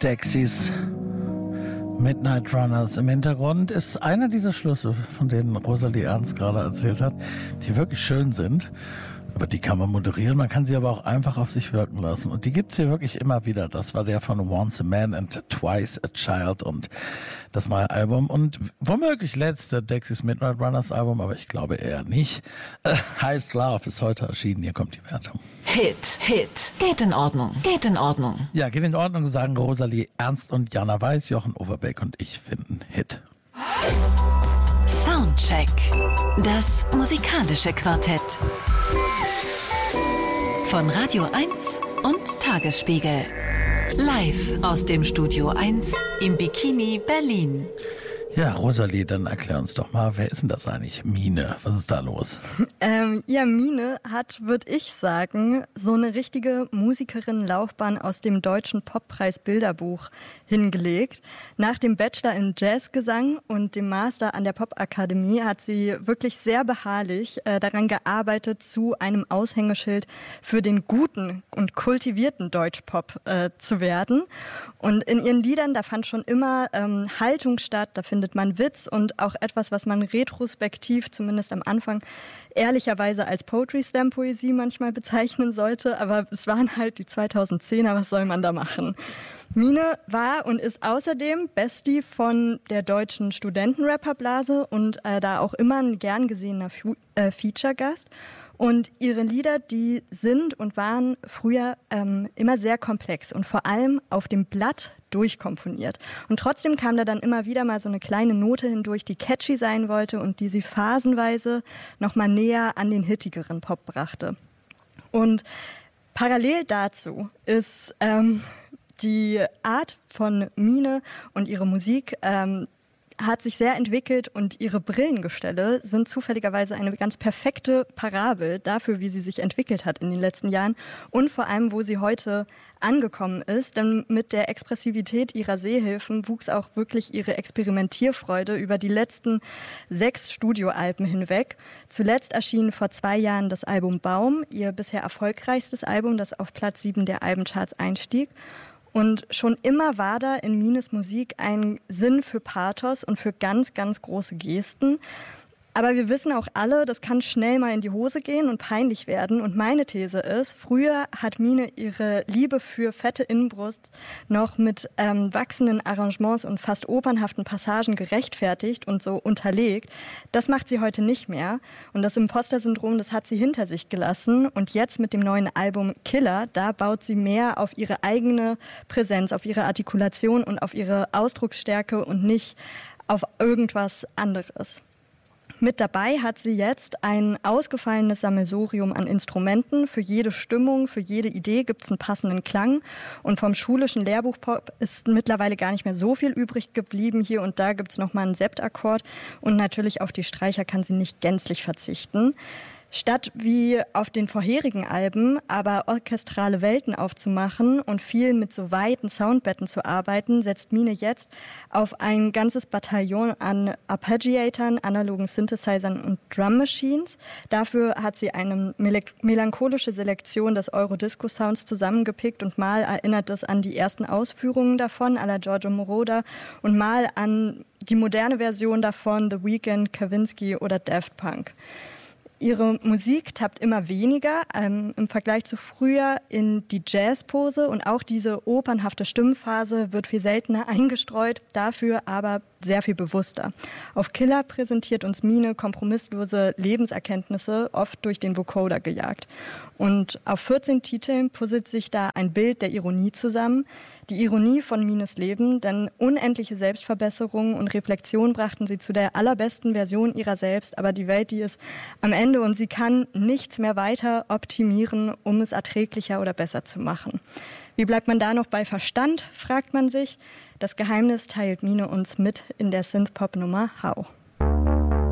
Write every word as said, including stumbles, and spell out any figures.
Dexys Midnight Runners. Im Hintergrund ist einer dieser Schlüsse, von denen Rosalie Ernst gerade erzählt hat, die wirklich schön sind. Aber die kann man moderieren, man kann sie aber auch einfach auf sich wirken lassen. Und die gibt's hier wirklich immer wieder. Das war der von Once a Man and Twice a Child und das neue Album. Und womöglich letzte Dexys Midnight Runners Album, aber ich glaube eher nicht. Äh, Heißt Love ist heute erschienen, hier kommt die Wertung. Hit, Hit, geht in Ordnung, geht in Ordnung. Ja, geht in Ordnung, sagen Rosalie Ernst und Jana Weiß, Jochen Overbeck und ich finden Hit. Soundcheck, das musikalische Quartett. Von Radio eins und Tagesspiegel. Live aus dem Studio eins im Bikini Berlin. Ja, Rosalie, dann erklär uns doch mal, wer ist denn das eigentlich? Mine, was ist da los? Ähm, ja, Mine hat, würde ich sagen, so eine richtige Musikerin-Laufbahn aus dem Deutschen Poppreis Bilderbuch hingelegt. Nach dem Bachelor in Jazzgesang und dem Master an der Popakademie hat sie wirklich sehr beharrlich äh, daran gearbeitet, zu einem Aushängeschild für den guten und kultivierten Deutschpop äh, zu werden. Und in ihren Liedern, da fand schon immer ähm, Haltung statt, da findet man Witz und auch etwas, was man retrospektiv, zumindest am Anfang, ehrlicherweise als Poetry Slam Poesie manchmal bezeichnen sollte. Aber es waren halt die zweitausendzehner, was soll man da machen? Mine war und ist außerdem Bestie von der deutschen Studentenrapperblase und äh, da auch immer ein gern gesehener Fu- äh, Feature-Gast. Und ihre Lieder, die sind und waren früher ähm, immer sehr komplex und vor allem auf dem Blatt durchkomponiert. Und trotzdem kam da dann immer wieder mal so eine kleine Note hindurch, die catchy sein wollte und die sie phasenweise nochmal näher an den hittigeren Pop brachte. Und parallel dazu ist ähm, die Art von Mine und ihre Musik ähm, hat sich sehr entwickelt und ihre Brillengestelle sind zufälligerweise eine ganz perfekte Parabel dafür, wie sie sich entwickelt hat in den letzten Jahren und vor allem, wo sie heute angekommen ist. Denn mit der Expressivität ihrer Sehhilfen wuchs auch wirklich ihre Experimentierfreude über die letzten sechs Studioalben hinweg. Zuletzt erschien vor zwei Jahren das Album Baum, ihr bisher erfolgreichstes Album, das auf Platz sieben der Albencharts einstieg. Und schon immer war da in Mines Musik ein Sinn für Pathos und für ganz, ganz große Gesten. Aber wir wissen auch alle, das kann schnell mal in die Hose gehen und peinlich werden. Und meine These ist, früher hat Mine ihre Liebe für fette Innenbrust noch mit ähm, wachsenden Arrangements und fast opernhaften Passagen gerechtfertigt und so unterlegt. Das macht sie heute nicht mehr. Und das Imposter-Syndrom, das hat sie hinter sich gelassen. Und jetzt mit dem neuen Album Killer, da baut sie mehr auf ihre eigene Präsenz, auf ihre Artikulation und auf ihre Ausdrucksstärke und nicht auf irgendwas anderes. Mit dabei hat sie jetzt ein ausgefallenes Sammelsurium an Instrumenten. Für jede Stimmung, für jede Idee gibt es einen passenden Klang. Und vom schulischen Lehrbuchpop ist mittlerweile gar nicht mehr so viel übrig geblieben. Hier und da gibt es nochmal einen Septakkord. Und natürlich auf die Streicher kann sie nicht gänzlich verzichten. Statt wie auf den vorherigen Alben aber orchestrale Welten aufzumachen und viel mit so weiten Soundbetten zu arbeiten, setzt Mine jetzt auf ein ganzes Bataillon an Arpeggiatoren, analogen Synthesizern und Drum Machines. Dafür hat sie eine melancholische Selektion des Eurodisco-Sounds zusammengepickt und mal erinnert es an die ersten Ausführungen davon, à la Giorgio Moroder, und mal an die moderne Version davon, The Weeknd, Kavinsky oder Daft Punk. Ihre Musik tappt immer weniger ähm, im Vergleich zu früher in die Jazzpose und auch diese opernhafte Stimmphase wird viel seltener eingestreut, dafür aber sehr viel bewusster. Auf Killer präsentiert uns Mine kompromisslose Lebenserkenntnisse, oft durch den Vocoder gejagt. Und auf vierzehn Titeln puzzelt sich da ein Bild der Ironie zusammen. Die Ironie von Mines Leben, denn unendliche Selbstverbesserungen und Reflexion brachten sie zu der allerbesten Version ihrer selbst, aber die Welt, die ist am Ende und sie kann nichts mehr weiter optimieren, um es erträglicher oder besser zu machen. Wie bleibt man da noch bei Verstand, fragt man sich. Das Geheimnis teilt Mine uns mit in der Synthpop-Nummer How.